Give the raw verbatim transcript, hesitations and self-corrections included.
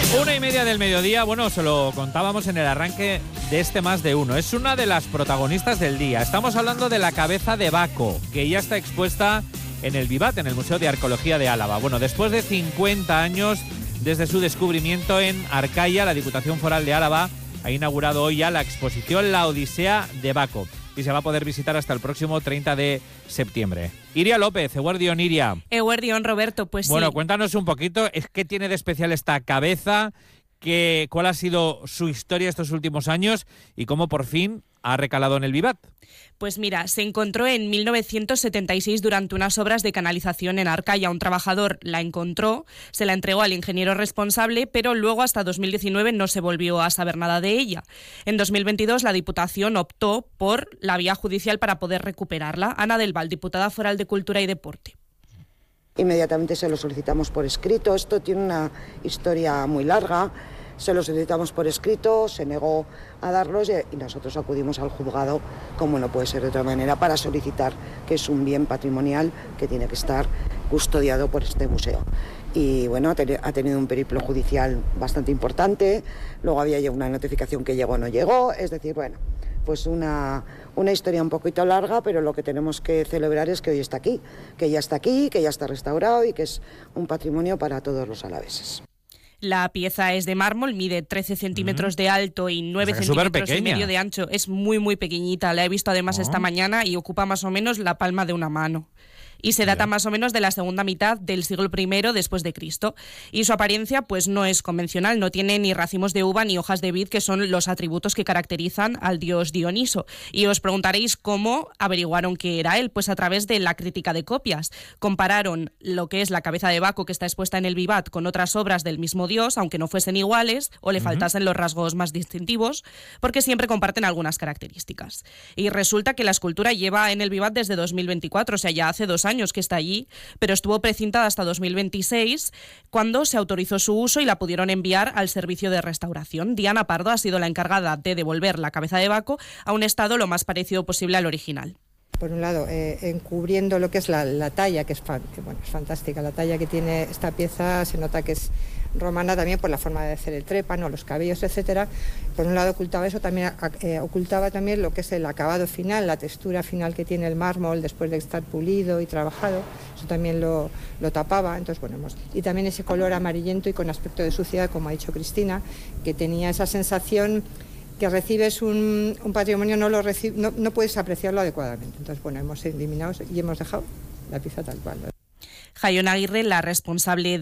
Una y media del mediodía, bueno, se lo contábamos en el arranque de este Más de Uno. Es una de las protagonistas del día. Estamos hablando de la cabeza de Baco, que ya está expuesta en el Vivat, en el Museo de Arqueología de Álava. Bueno, después de cincuenta años desde su descubrimiento en Arcailla, la Diputación Foral de Álava ha inaugurado hoy ya la exposición La Odisea de Baco y se va a poder visitar hasta el próximo treinta de septiembre. Iria López, Eguerdión, Iria. Eguerdión, Roberto, pues Bueno, sí. cuéntanos un poquito, ¿qué tiene de especial esta cabeza? ¿Qué, ¿Cuál ha sido su historia estos últimos años y cómo por fin ha recalado en el Vivat? Pues mira, se encontró en mil novecientos setenta y seis durante unas obras de canalización en Arcailla. Un trabajador la encontró, se la entregó al ingeniero responsable, pero luego hasta dos mil diecinueve no se volvió a saber nada de ella. En dos mil veintidós la Diputación optó por la vía judicial para poder recuperarla. Ana del Val, diputada foral de Cultura y Deporte. Inmediatamente se lo solicitamos por escrito. Esto tiene una historia muy larga. Se lo solicitamos por escrito, se negó a darlos y nosotros acudimos al juzgado, como no puede ser de otra manera, para solicitar que es un bien patrimonial que tiene que estar custodiado por este museo. Y bueno, ha tenido un periplo judicial bastante importante, luego había una notificación que llegó o no llegó, es decir, bueno, pues una, una historia un poquito larga, pero lo que tenemos que celebrar es que hoy está aquí, que ya está aquí, que ya está restaurado y que es un patrimonio para todos los alaveses. La pieza es de mármol, mide trece centímetros de alto y nueve O sea, centímetros y medio de ancho. Es muy, muy pequeñita. La he visto además oh. esta mañana y ocupa más o menos la palma de una mano. Y se data más o menos de la segunda mitad del siglo primero después de Cristo. Y su apariencia pues no es convencional, no tiene ni racimos de uva ni hojas de vid, que son los atributos que caracterizan al dios Dioniso. Y os preguntaréis cómo averiguaron que era él, pues a través de la crítica de copias. Compararon lo que es la cabeza de Baco, que está expuesta en el Vivat, con otras obras del mismo dios, aunque no fuesen iguales o le uh-huh. faltasen los rasgos más distintivos, porque siempre comparten algunas características. Y resulta que la escultura lleva en el Vivat desde dos mil veinticuatro, o sea, ya hace dos años que está allí, pero estuvo precintada hasta dos mil veintiséis, cuando se autorizó su uso y la pudieron enviar al servicio de restauración. Diana Pardo ha sido la encargada de devolver la cabeza de Baco a un estado lo más parecido posible al original. Por un lado, eh, encubriendo lo que es la, la talla, que es, fan, bueno, es fantástica, la talla que tiene esta pieza, se nota que es romana también por la forma de hacer el trépano, los cabellos, etcétera. Por un lado ocultaba eso, también eh, ocultaba también lo que es el acabado final, la textura final que tiene el mármol después de estar pulido y trabajado, eso también lo, lo tapaba. Entonces, bueno, hemos, y también ese color amarillento y con aspecto de suciedad, como ha dicho Cristina, que tenía esa sensación que recibes un, un patrimonio, no, lo reci- no, no puedes apreciarlo adecuadamente. Entonces, bueno, hemos eliminado y hemos dejado la pieza tal cual. Jaion Aguirre, la responsable